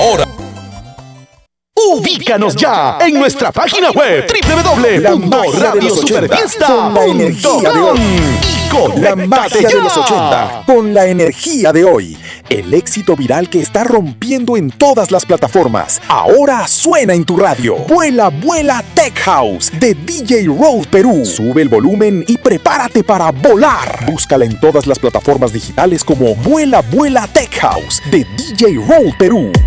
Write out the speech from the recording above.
Ahora. Ubícanos ya en nuestra página web www.radiosuperfiesta.com y La magia de los 80, con la energía de hoy. El éxito viral que está rompiendo en todas las plataformas. Ahora suena en tu radio. Vuela, vuela Tech House de DJ Road Perú. Sube el volumen y prepárate para volar. Búscala en todas las plataformas digitales como Vuela, vuela Tech House de DJ Road Perú.